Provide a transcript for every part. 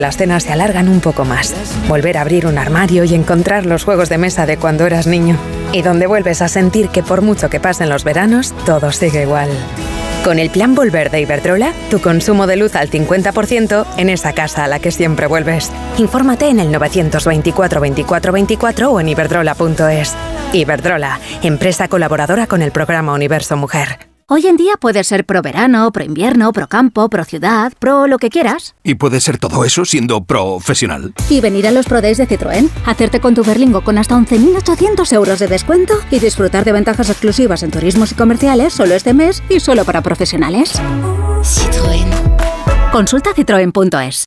Las cenas se alargan un poco más. Volver a abrir un armario y encontrar los juegos de mesa de cuando eras niño. Y donde vuelves a sentir que por mucho que pasen los veranos, todo sigue igual. Con el plan Volver de Iberdrola, tu consumo de luz al 50% en esa casa a la que siempre vuelves. Infórmate en el 924 24 24 o en iberdrola.es. Iberdrola, empresa colaboradora con el programa Universo Mujer. Hoy en día puedes ser pro verano, pro invierno, pro campo, pro ciudad, pro lo que quieras. Y puedes ser todo eso siendo profesional. Y venir a los Pro Days de Citroën, hacerte con tu Berlingo con hasta 11.800 euros de descuento y disfrutar de ventajas exclusivas en turismos y comerciales solo este mes y solo para profesionales. Citroën. Consulta citroen.es.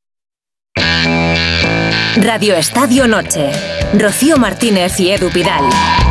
Radio Estadio Noche. Rocío Martínez y Edu Pidal.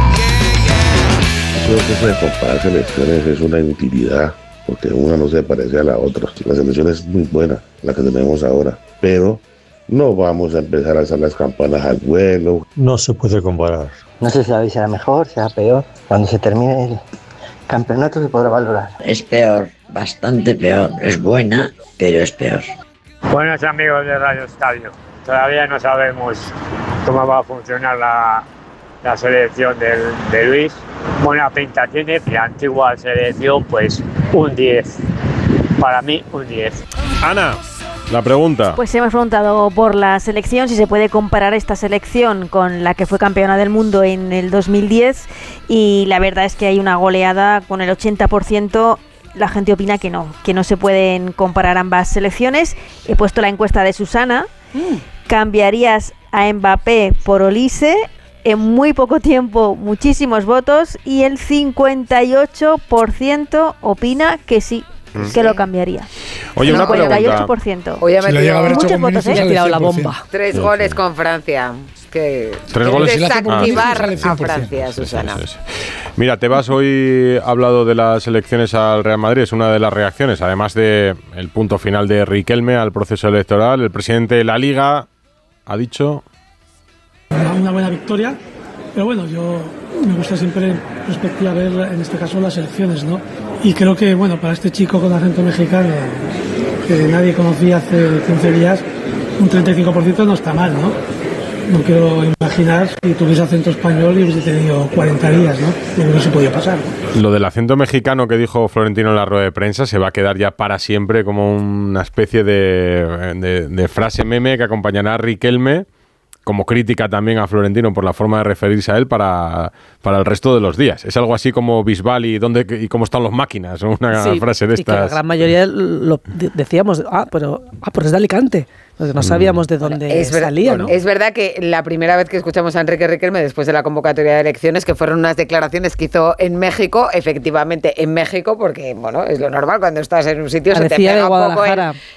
Creo que eso de comparar selecciones es una inutilidad, porque una no se parece a la otra. La selección es muy buena, la que tenemos ahora, pero no vamos a empezar a hacer las campanas al vuelo. No se puede comparar. No sé si será mejor, será peor. Cuando se termine el campeonato se podrá valorar. Es peor, bastante peor. Es buena, pero es peor. Buenos amigos de Radio Estadio. Todavía no sabemos cómo va a funcionar la selección de Luis. Buena pinta tiene, la antigua selección, pues un 10. Para mí, un 10. Ana, la pregunta. Pues hemos preguntado por la selección, si se puede comparar esta selección con la que fue campeona del mundo en el 2010, y la verdad es que hay una goleada con el 80%. La gente opina que no se pueden comparar ambas selecciones. He puesto la encuesta de Susana. ¿Cambiarías a Mbappé por Olise? En muy poco tiempo, muchísimos votos, y el 58% opina que sí, que lo cambiaría. Oye, una pregunta. 58%. Hoy ha metido muchos votos, ha tirado la bomba. 3 goles con Francia. Que 3 goles. Desactivar a Francia, Susana. Sí. Mira, Tebas hoy ha hablado de las elecciones al Real Madrid, es una de las reacciones, además de el punto final de Riquelme al proceso electoral. El presidente de la Liga ha dicho... Una buena victoria, pero bueno, yo me gusta siempre en perspectiva ver, en este caso, las elecciones, ¿no? Y creo que, bueno, para este chico con acento mexicano, que nadie conocía hace 15 días, un 35% no está mal, ¿no? No quiero imaginar si tuviese acento español y hubiese tenido 40 días, ¿no? Lo que no se podía pasar, ¿no? Lo del acento mexicano que dijo Florentino en la rueda de prensa se va a quedar ya para siempre como una especie de frase meme que acompañará a Riquelme, como crítica también a Florentino por la forma de referirse a él para el resto de los días. Es algo así como Bisbal y cómo están los máquinas, una frase de estas. Y que la gran mayoría lo decíamos, pero es de Alicante. No sabíamos de dónde salía, ¿no? Es verdad que la primera vez que escuchamos a Enrique Riquelme después de la convocatoria de elecciones, que fueron unas declaraciones que hizo en México, efectivamente en México, porque bueno, es lo normal cuando estás en un sitio, se te pega un poco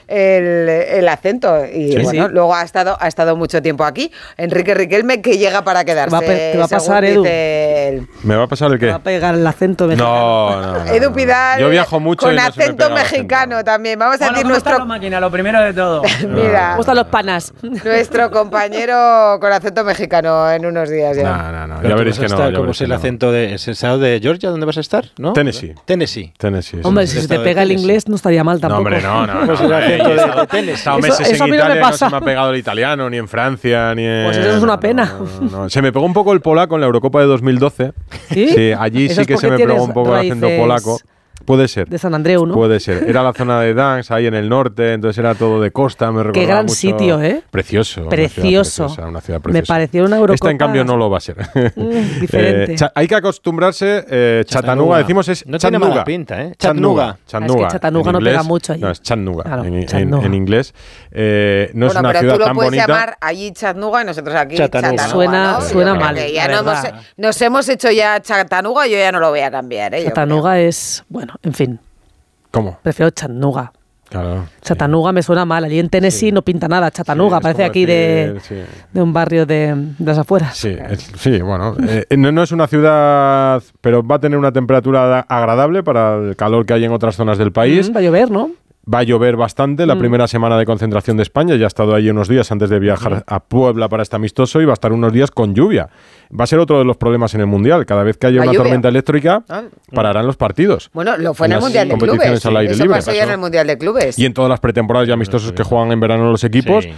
el acento, y luego ha estado mucho tiempo aquí. Enrique Riquelme, que llega para quedarse. Te va a pasar, Edu. ¿Me va a pasar el qué? Te va a pegar el acento mexicano. No. Edu Pidal, yo viajo mucho con y no acento mexicano también. Vamos a decir nuestro... máquina, lo primero de todo. Mira. ¿Cómo están los panas? Nuestro compañero con acento mexicano en unos días ya. No. Ya veréis que no. ¿Cómo es el acento de ese estado de Georgia? ¿Dónde vas a estar? ¿No? Tennessee. Hombre, si se te pega el inglés no estaría mal tampoco. No, hombre, no. Pues el acento de Tennessee. He estado meses eso en a mí no me Italia, pasa. no se me ha pegado el italiano, ni en Francia, ni en... Pues eso es una pena. No. Se me pegó un poco el polaco en la Eurocopa de 2012. Sí, allí sí que se me pegó un poco el acento polaco. Puede ser. De San Andreu, ¿no? Puede ser. Era la zona de Gdańsk, ahí en el norte, entonces era todo de costa, me recordaba Qué gran mucho. sitio, ¿eh? Precioso. Una ciudad preciosa. Me pareció una Eurocopa. Esta, en cambio, no lo va a ser. Diferente. Hay que acostumbrarse. Chattanooga, decimos es no Chattanooga. Tiene mala pinta, ¿eh? Chattanooga. Es que Chattanooga no pega mucho allí. No, es Chattanooga. Claro, en inglés. No es una ciudad tan bonita. Pero tú lo puedes llamar allí Chattanooga y nosotros aquí Chattanooga. Suena mal. Ya nos hemos hecho ya Chattanooga, yo ya no lo voy a cambiar. Chattanooga es, bueno, en fin. ¿Cómo? Prefiero Chattanooga. Claro. Chattanooga me suena mal. Allí en Tennessee no pinta nada. Chattanooga parece aquí de un barrio de las afueras. Sí, bueno. No es una ciudad, pero va a tener una temperatura agradable para el calor que hay en otras zonas del país. Va a llover, ¿no? Va a llover bastante la primera semana de concentración de España. Ya ha estado ahí unos días antes de viajar a Puebla para este amistoso y va a estar unos días con lluvia. Va a ser otro de los problemas en el Mundial. Cada vez que haya una tormenta eléctrica, pararán los partidos. Bueno, lo fue en el Mundial de Clubes. Eso pasó ya en el Mundial de Clubes. Y en todas las pretemporadas y amistosos que juegan en verano los equipos. Sí.